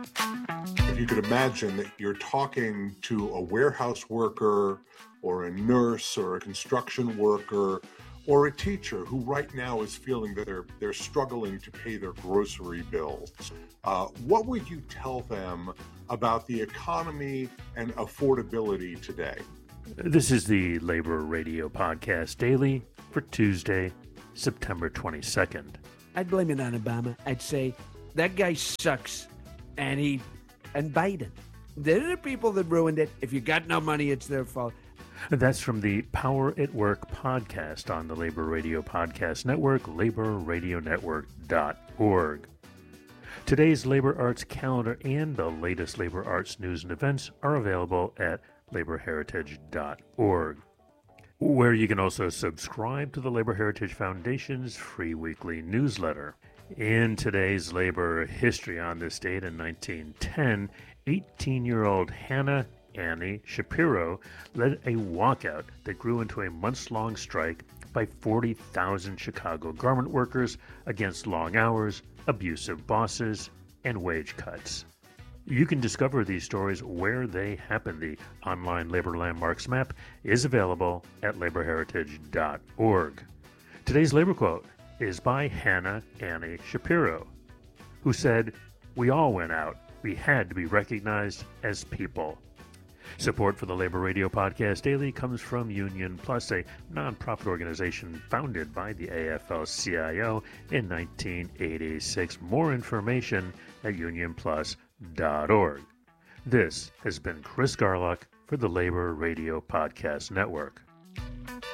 If you could imagine that you're talking to a warehouse worker or a nurse or a construction worker or a teacher who right now is feeling that they're struggling to pay their grocery bills, what would you tell them about the economy and affordability today? This is the Labor Radio Podcast Daily for Tuesday, September 22nd. I'd blame it on Obama. I'd say that guy sucks, and Biden. They're the people that ruined it. If you got no money, it's their fault. That's from the Power at Work podcast on the Labor Radio Podcast Network, laborradionetwork.org. Today's Labor Arts calendar and the latest Labor Arts news and events are available at laborheritage.org, where you can also subscribe to the Labor Heritage Foundation's free weekly newsletter. In today's labor history, on this date in 1910, 18-year-old Hannah Annie Shapiro led a walkout that grew into a months-long strike by 40,000 Chicago garment workers against long hours, abusive bosses, and wage cuts. You can discover these stories where they happen. The online labor landmarks map is available at laborheritage.org. Today's labor quote is by Hannah Annie Shapiro, who said, "We all went out. We had to be recognized as people." Support for the Labor Radio Podcast Daily comes from Union Plus, a nonprofit organization founded by the AFL-CIO in 1986. More information at unionplus.org. This has been Chris Garlock for the Labor Radio Podcast Network.